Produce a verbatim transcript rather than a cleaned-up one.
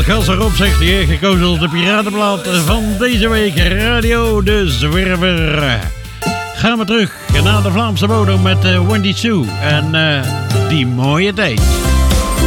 Gas erop, zegt hij, gekozen tot de piratenplaat van deze week, Radio de Zwerver. Gaan we terug naar de Vlaamse bodem met uh, Wendy Sue en uh, Die Mooie Tijd.